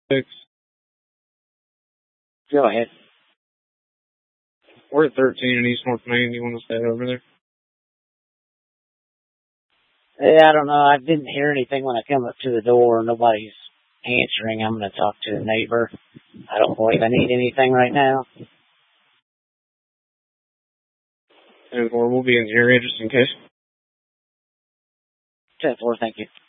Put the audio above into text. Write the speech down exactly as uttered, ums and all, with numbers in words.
six. Go ahead. We're at thirteen in East North Main. Do you want to stay over there? Yeah, I don't know. I didn't hear anything when I come up to the door. Nobody's answering. I'm going to talk to a neighbor. I don't believe I need anything right now. And or we'll be in the area just in case. ten four, thank you.